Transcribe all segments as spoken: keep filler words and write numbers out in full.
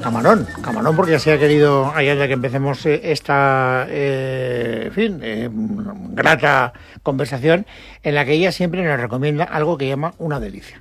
Camarón, Camarón, porque así ha querido, allá de que empecemos esta, eh, en fin, eh, grata conversación, en la que ella siempre nos recomienda algo que llama una delicia.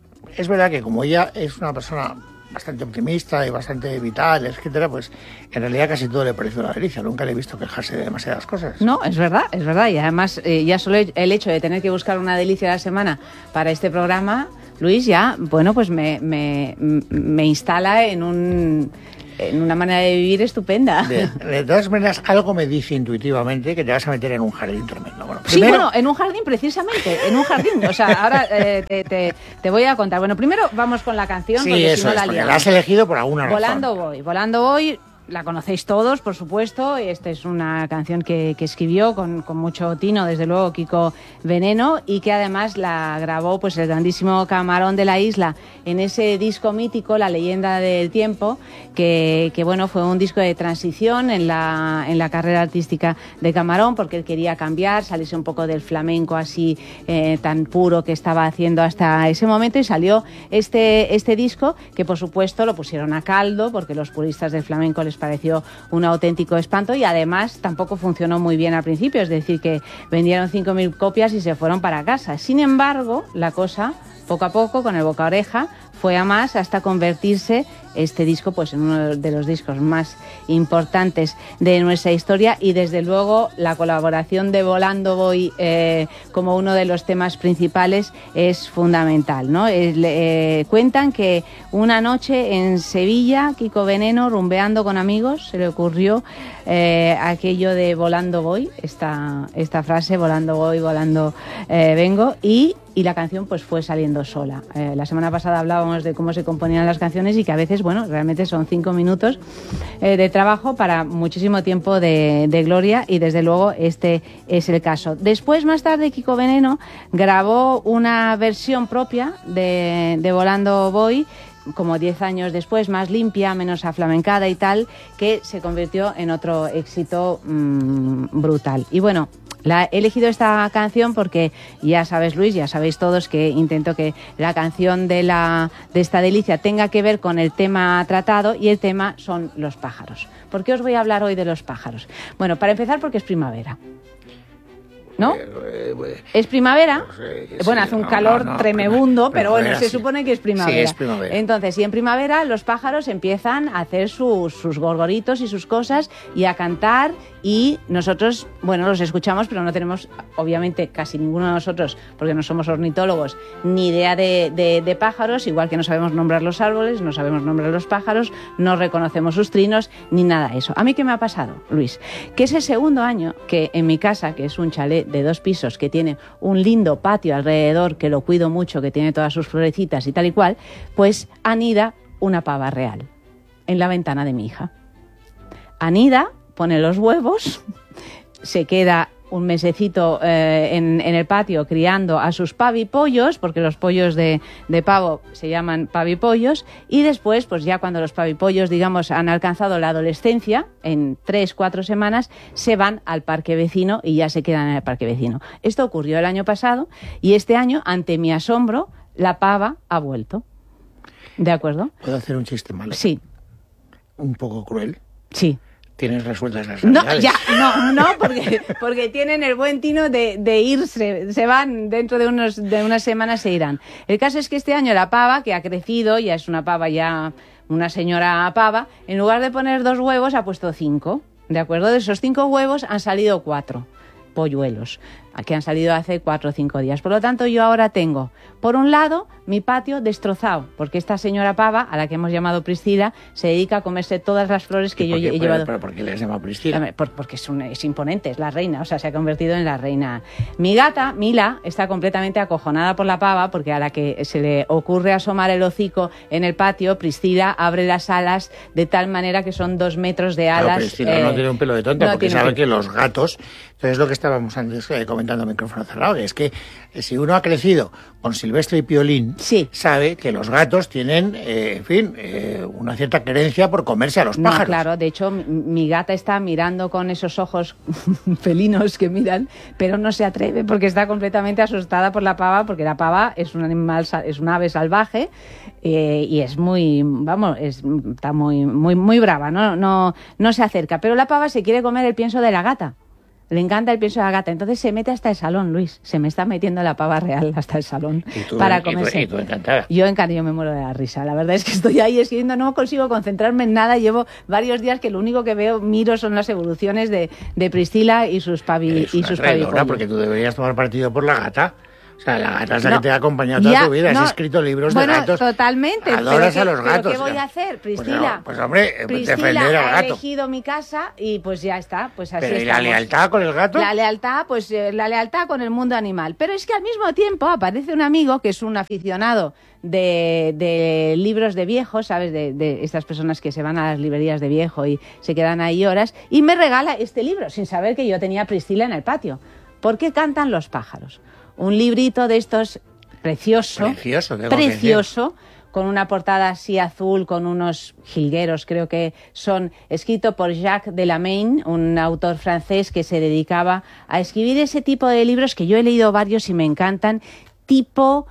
Es verdad que como ella es una persona bastante optimista y bastante vital, etcétera, pues en realidad casi todo le parece una delicia. Nunca le he visto quejarse de demasiadas cosas. No, es verdad, es verdad. Y además, eh, ya solo el hecho de tener que buscar una delicia a la semana para este programa, Luis, ya, bueno, pues me, me, me instala en un... en una manera de vivir estupenda. De, de todas maneras, algo me dice intuitivamente que te vas a meter en un jardín tremendo. Bueno, primero... Sí, bueno, en un jardín precisamente, en un jardín. O sea, ahora eh, te, te, te voy a contar. Bueno, primero vamos con la canción, sí, porque eso si no es, la porque liamos. La has elegido por alguna razón. Volando voy, volando voy. La conocéis todos, por supuesto. Esta es una canción que, que escribió con, con mucho tino, desde luego, Kiko Veneno, y que además la grabó pues el grandísimo Camarón de la Isla en ese disco mítico, La Leyenda del Tiempo, que, que bueno, fue un disco de transición en la, en la carrera artística de Camarón, porque él quería cambiar, salirse un poco del flamenco así eh, tan puro que estaba haciendo hasta ese momento, y salió este, este disco, que por supuesto lo pusieron a caldo, porque los puristas del flamenco les pareció un auténtico espanto, y además tampoco funcionó muy bien al principio, es decir, que vendieron cinco mil copias y se fueron para casa. Sin embargo, la cosa, poco a poco, con el boca a oreja, fue a más, hasta convertirse este disco pues en uno de los discos más importantes de nuestra historia, y desde luego la colaboración de Volando Voy eh, como uno de los temas principales es fundamental, ¿no? Es, eh, cuentan que una noche en Sevilla, Kiko Veneno, rumbeando con amigos, se le ocurrió eh, aquello de Volando Voy, esta, esta frase, volando voy, volando eh, vengo, y Y la canción pues fue saliendo sola. Eh, la semana pasada hablábamos de cómo se componían las canciones, y que a veces, bueno, realmente son cinco minutos eh, de trabajo para muchísimo tiempo de, de gloria, y desde luego este es el caso. Después, más tarde, Kiko Veneno grabó una versión propia de, de Volando Voy, como diez años después, más limpia, menos aflamencada y tal, que se convirtió en otro éxito mmm, brutal. Y bueno, la, he elegido esta canción porque ya sabes, Luis, ya sabéis todos que intento que la canción de, la, de esta delicia tenga que ver con el tema tratado, y el tema son los pájaros. ¿Por qué os voy a hablar hoy de los pájaros? Bueno, para empezar, porque es primavera, ¿no? Eh, eh, ¿Es primavera? Pues, eh, bueno, sí, hace un no, calor no, no, tremebundo, pero bueno, se sí. supone que es primavera. Sí, es primavera. Entonces, y en primavera los pájaros empiezan a hacer sus, sus gorgoritos y sus cosas, y a cantar, y nosotros, bueno, los escuchamos, pero no tenemos, obviamente, casi ninguno de nosotros, porque no somos ornitólogos, ni idea de, de, de pájaros, igual que no sabemos nombrar los árboles, no sabemos nombrar los pájaros, no reconocemos sus trinos, ni nada de eso. ¿A mí qué me ha pasado, Luis? Que es el segundo año que en mi casa, que es un chalet de dos pisos, que tiene un lindo patio alrededor, que lo cuido mucho, que tiene todas sus florecitas y tal y cual, pues anida una pava real en la ventana de mi hija. Anida, pone los huevos, se queda un mesecito eh, en, en el patio criando a sus pavipollos, porque los pollos de, de pavo se llaman pavipollos, y después, pues ya cuando los pavipollos, digamos, han alcanzado la adolescencia, en tres, cuatro semanas, se van al parque vecino y ya se quedan en el parque vecino. Esto ocurrió el año pasado, y este año, ante mi asombro, la pava ha vuelto. ¿De acuerdo? ¿Puedo hacer un chiste malo? Sí. ¿Un poco cruel? Sí. Tienes resueltas las No, realidades. ya, no, no, porque, porque tienen el buen tino de, de irse, se van, dentro de, unos, de unas semanas se irán. El caso es que este año la pava, que ha crecido, ya es una pava ya, una señora pava, en lugar de poner dos huevos ha puesto cinco, ¿de acuerdo? De esos cinco huevos han salido cuatro polluelos, que han salido hace cuatro o cinco días. Por lo tanto, yo ahora tengo, por un lado, mi patio destrozado, porque esta señora pava, a la que hemos llamado Priscila, se dedica a comerse todas las flores que yo qué, he pero, llevado. ¿Pero por qué le has llamado Priscila? Por, porque es, un, es imponente, es la reina, o sea, se ha convertido en la reina. Mi gata, Mila, está completamente acojonada por la pava, porque a la que se le ocurre asomar el hocico en el patio, Priscila abre las alas de tal manera que son dos metros de alas. Claro, Priscila eh, no tiene un pelo de tonta, no porque sabe que los gatos, entonces lo que estábamos antes eh, comentando, comentando a micrófono cerrado, que es que si uno ha crecido con Silvestre y Piolín, sí. sabe que los gatos tienen, eh, en fin, eh, una cierta querencia por comerse a los pájaros. No, claro, de hecho mi, mi gata está mirando con esos ojos felinos que miran, pero no se atreve porque está completamente asustada por la pava, porque la pava es un animal, es un ave salvaje eh, y es muy, vamos, es, está muy, muy, muy brava, ¿no? No, no se acerca, pero la pava se quiere comer el pienso de la gata. Le encanta el pienso de la gata, entonces se mete hasta el salón, Luis. Se me está metiendo la pava real hasta el salón tú, para comerse. Y tú, y tú encantada. Yo encantada, yo me muero de la risa. La verdad es que estoy ahí escribiendo, no consigo concentrarme en nada. Llevo varios días que lo único que veo, miro, son las evoluciones de, de Priscila y sus pavi y sus pavipollos. Porque tú deberías tomar partido por la gata. O sea, la gata es la no, que te ha acompañado toda ya, tu vida. No, Has escrito libros bueno, de gatos. Totalmente. Adoras pero a los que, gatos. ¿Pero qué voy a hacer, Priscila? Pues, pues hombre, Priscila defender al gato. ha elegido mi casa y pues ya está. Pues así pero ¿y estamos. la lealtad con el gato? La lealtad, pues eh, la lealtad con el mundo animal. Pero es que al mismo tiempo aparece un amigo que es un aficionado de, de libros de viejos, ¿sabes? De, de estas personas que se van a las librerías de viejo y se quedan ahí horas. Y me regala este libro, sin saber que yo tenía Priscila en el patio. ¿Por qué cantan los pájaros? Un librito de estos precioso, precioso, precioso con una portada así azul, con unos jilgueros, creo que son, escrito por Jacques Delamain, un autor francés que se dedicaba a escribir ese tipo de libros que yo he leído varios y me encantan, tipo,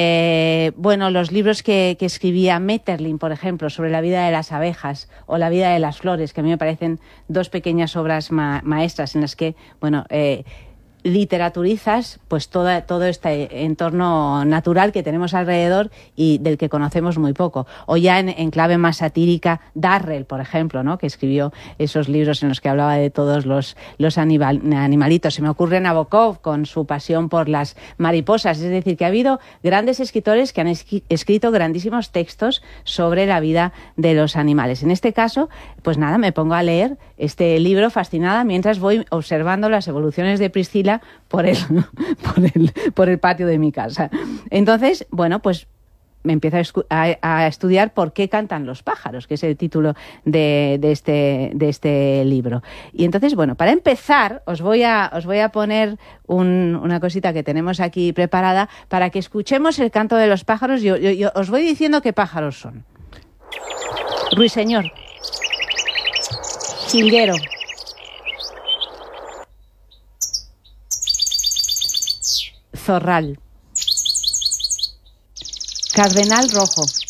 eh, bueno, los libros que, que escribía Maeterlinck, por ejemplo, sobre la vida de las abejas o la vida de las flores, que a mí me parecen dos pequeñas obras ma maestras en las que, bueno, eh, literaturizas pues toda, todo este entorno natural que tenemos alrededor y del que conocemos muy poco. O ya en, en clave más satírica, Darrell, por ejemplo, ¿no? Que escribió esos libros en los que hablaba de todos los, los animal, animalitos. Se me ocurre Nabokov con su pasión por las mariposas. Es decir, que ha habido grandes escritores que han escrito grandísimos textos sobre la vida de los animales. En este caso, pues nada, me pongo a leer este libro fascinada mientras voy observando las evoluciones de Priscila por el, por el, por el patio de mi casa. Entonces, bueno, pues me empiezo a, a, a estudiar por qué cantan los pájaros, que es el título de, de, este, de este libro. Y entonces, bueno, para empezar, os voy a, os voy a poner un, una cosita que tenemos aquí preparada para que escuchemos el canto de los pájaros. Yo, yo, yo os voy diciendo qué pájaros son. Ruiseñor, jilguero, zorral, cardenal rojo,